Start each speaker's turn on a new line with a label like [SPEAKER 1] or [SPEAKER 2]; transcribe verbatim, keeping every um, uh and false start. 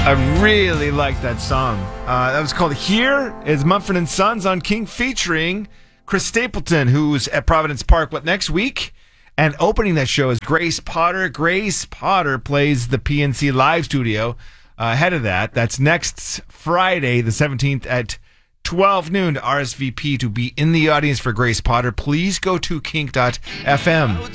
[SPEAKER 1] I really like that song. Uh, that was called Here is Mumford and Sons on King featuring Chris Stapleton, who's at Providence Park, what, next week? And opening that show is Grace Potter. Grace Potter plays the P N C Live studio. Uh, ahead of that, that's next Friday, the seventeenth at twelve noon to R S V P to be in the audience for Grace Potter. Please go to kink dot f m.